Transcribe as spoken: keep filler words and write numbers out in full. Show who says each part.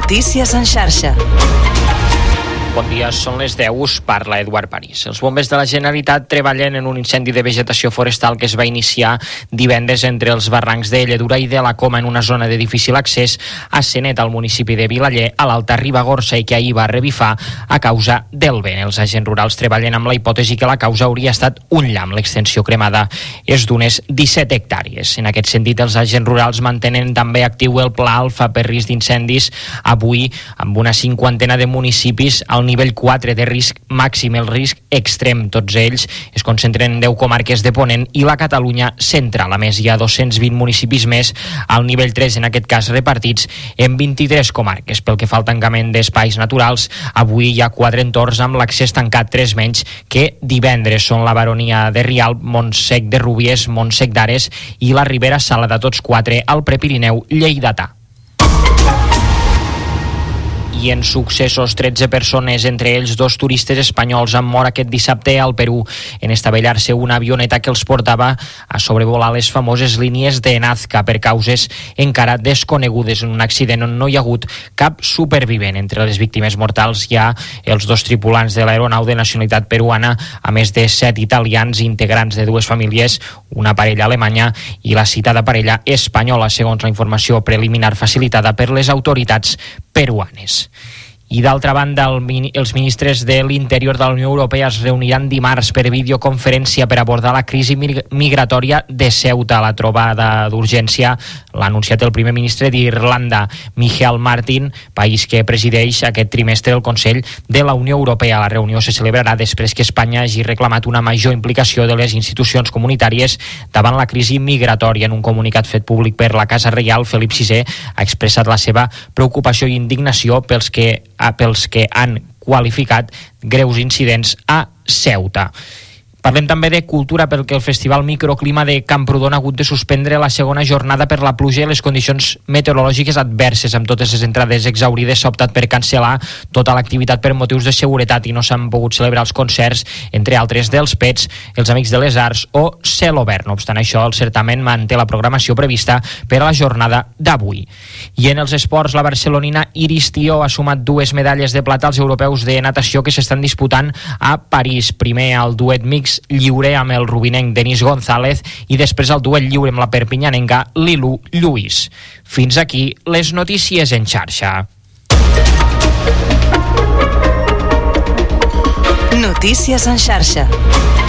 Speaker 1: Notícies en xarxa.
Speaker 2: Bon dia, són les deu, us parla Eduard París. Els bombers de la Generalitat treballen en un incendi de vegetació forestal que es va iniciar divendres entre els barrancs de Lledura i de la Coma en una zona de difícil accés a Senet, al municipi de Vilaller, a l'Alta Ribagorça, i que ahir va revifar a causa del vent. Els agents rurals treballen amb la hipòtesi que la causa hauria estat un llamp. L'extensió cremada és d'unes disset hectàrees. En aquest sentit, els agents rurals mantenen també actiu el Pla Alfa per risc d'incendis, avui amb una cinquantena de municipis al nivell quatre de risc màxim, el risc extrem. Tots ells es concentren en deu comarques de Ponent i la Catalunya central. A més, hi ha dos-cents vint municipis més al nivell tres, en aquest cas repartits en vint-i-tres comarques. Pel que fa al tancament d'espais naturals, avui hi ha quatre entorns amb l'accés tancat, tres menys que divendres. Són la Baronia de Rialb, Montsec de Rúbies, Montsec d'Ares i la Ribera Salada, tots quatre al Prepirineu lleidatà. I en successos, tretze persones, entre ells dos turistes espanyols, han mort aquest dissabte al Perú en estavellar-se una avioneta que els portava a sobrevolar les famoses línies de Nazca per causes encara desconegudes, en un accident on no hi ha hagut cap supervivent. Entre les víctimes mortals hi ha els dos tripulants de l'aeronau de nacionalitat peruana, a més de set italians integrants de dues famílies, una parella alemanya i la citada parella espanyola, segons la informació preliminar facilitada per les autoritats peruanes. I d'altra banda, el, els ministres de l'Interior de la Unió Europea es reuniran dimarts per videoconferència per abordar la crisi migratòria de Ceuta. La trobada d'urgència l'ha anunciat el primer ministre d'Irlanda, Michael Martin, país que presideix aquest trimestre el Consell de la Unió Europea. La reunió se celebrarà després que Espanya hagi reclamat una major implicació de les institucions comunitàries davant la crisi migratòria. En un comunicat fet públic per la Casa Reial, Felip sisè ha expressat la seva preocupació i indignació pels que pels que han qualificat greus incidents a Ceuta. Parlem també de cultura, perquè el Festival Microclima de Camprodon ha hagut de suspendre la segona jornada per la pluja i les condicions meteorològiques adverses. Amb totes les entrades exaurides, s'ha optat per cancel·lar tota l'activitat per motius de seguretat i no s'han pogut celebrar els concerts, entre altres dels Pets, els Amics de les Arts o Celobert. No obstant això, el certamen manté la programació prevista per a la jornada d'avui. I en els esports, la barcelonina Iris Tió ha sumat dues medalles de plata als europeus de natació que s'estan disputant a París. Primer el duet mix lliure amb el rubinenc Denis González i després el duet lliure amb la perpinyanenca Lilu Lluís. Fins aquí les notícies en xarxa.
Speaker 1: Notícies en xarxa.